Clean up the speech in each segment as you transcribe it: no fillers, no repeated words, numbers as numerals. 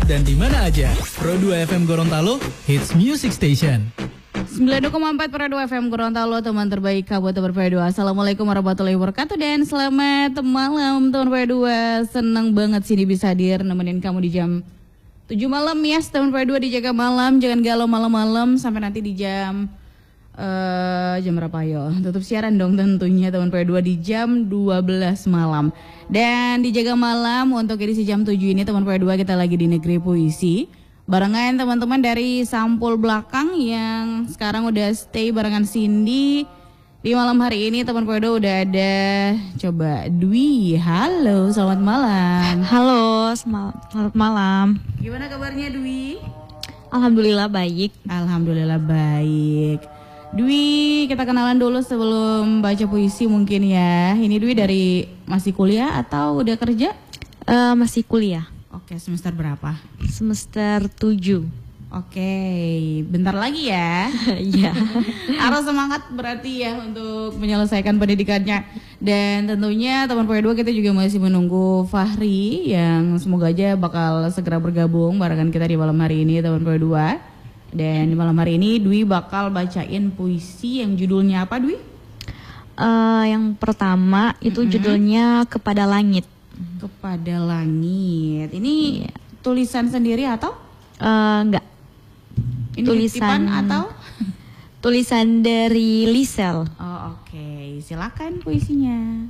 dan di mana aja. Pro 2 FM Gorontalo, Hits Music Station. 92,4 Pro 2 FM Gorontalo, teman terbaik Kabupaten Pro 2. Assalamualaikum warahmatullahi wabarakatuh dan selamat malam teman Pro 2. Senang banget sini bisa hadir nemenin kamu di jam 7 malam ya, teman Pro 2 dijaga malam, jangan galau malam-malam sampai nanti di jam berapa yo? Tutup siaran dong tentunya teman Pro 2 di jam 12 malam. Dan dijaga malam untuk edisi jam 7 ini teman Pro 2 kita lagi di Negeri Puisi. Barengan teman-teman dari Sampul Belakang yang sekarang udah stay barengan Cindy. Di malam hari ini teman Pro 2 udah ada coba Dwi. Halo, selamat malam. Halo, selamat malam. Gimana kabarnya Dwi? Alhamdulillah baik. Alhamdulillah baik. Dwi, kita kenalan dulu sebelum baca puisi mungkin ya. Ini Dwi dari masih kuliah atau udah kerja? Masih kuliah. Oke, semester berapa? Semester 7. Oke, bentar lagi ya. Iya. Harus semangat berarti ya untuk menyelesaikan pendidikannya. Dan tentunya teman Pro 2 kita juga masih menunggu Fahri yang semoga aja bakal segera bergabung barengan kita di malam hari ini teman Pro 2. Dan di malam hari ini Dwi bakal bacain puisi yang judulnya apa Dwi? Yang pertama itu judulnya Kepada Langit. Kepada Langit. Ini tulisan sendiri atau? Enggak. Ini tulisan atau? Tulisan dari Lisel. Oh oke. Silakan puisinya.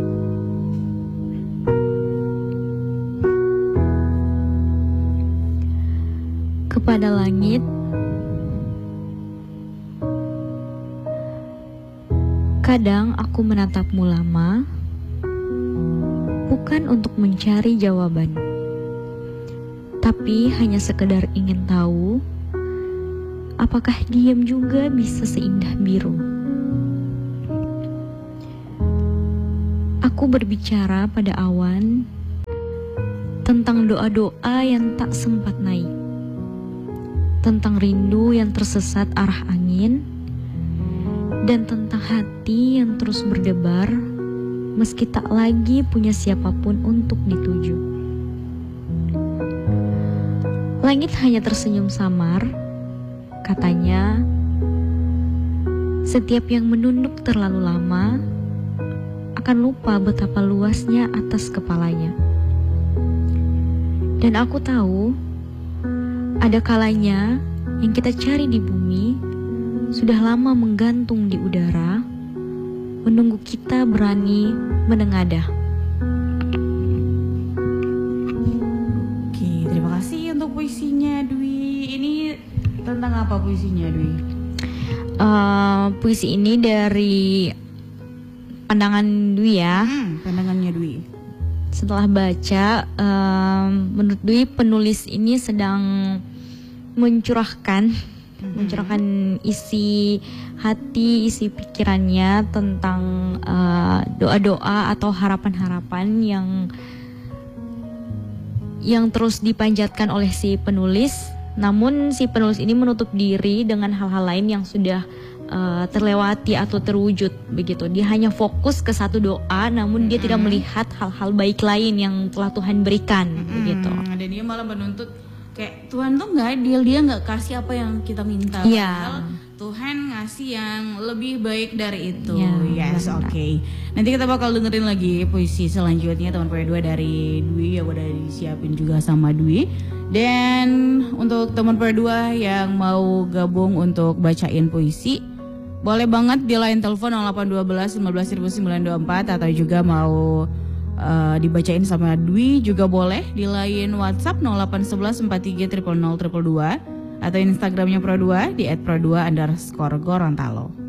Kepada langit. Kadang aku menatapmu lama, bukan untuk mencari jawaban, tapi hanya sekedar ingin tahu, apakah diam juga bisa seindah biru. Aku berbicara pada awan tentang doa-doa yang tak sempat naik, tentang rindu yang tersesat arah angin, dan tentang hati yang terus berdebar meski tak lagi punya siapapun untuk dituju. Langit hanya tersenyum samar, katanya, setiap yang menunduk terlalu lama akan lupa betapa luasnya atas kepalanya. Dan aku tahu, ada kalanya yang kita cari di bumi sudah lama menggantung di udara, menunggu kita berani menengadah. Oke, terima kasih untuk puisinya Dwi. Ini tentang apa puisinya Dwi? Puisi ini dari pandangan Dwi ya. Pandangannya Dwi. Setelah baca, menurut Dwi penulis ini sedang mencurahkan isi hati, isi pikirannya tentang doa-doa atau harapan-harapan yang terus dipanjatkan oleh si penulis. Namun si penulis ini menutup diri dengan hal-hal lain yang sudah terlewati atau terwujud begitu. Dia hanya fokus ke satu doa, namun dia tidak melihat hal-hal baik lain yang telah Tuhan berikan begitu. Dan dia malah menuntut kayak Tuhan tuh nggak adil, dia nggak kasih apa yang kita minta. Iya. Tuhan ngasih yang lebih baik dari itu. Ya, Yes, oke. Nanti kita bakal dengerin lagi puisi selanjutnya teman Pro 2 dari Dwi yang udah disiapin juga sama Dwi. Dan untuk teman Pro 2 yang mau gabung untuk bacain puisi, boleh banget di line telepon 0812 15924 atau juga mau dibacain sama Dwi juga boleh di line WhatsApp 0811 43 000 222 atau Instagramnya Pro 2 di @pro2_Gorontalo.